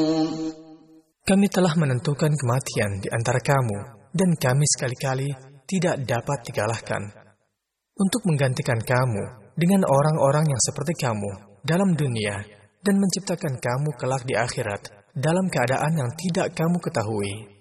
Kami telah menentukan kematian di antara kamu, dan kami sekali-kali tidak dapat dikalahkan. Untuk menggantikan kamu dengan orang-orang yang seperti kamu dalam dunia, dan menciptakan kamu kelak di akhirat dalam keadaan yang tidak kamu ketahui.